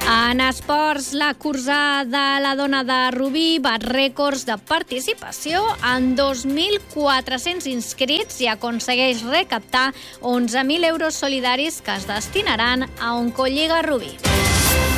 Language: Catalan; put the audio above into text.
En esports, la cursa de la dona de Rubí bat rècords de participació en 2.400 inscrits i aconsegueix recaptar 11.000 euros solidaris que es destinaran a Oncolliga Rubí.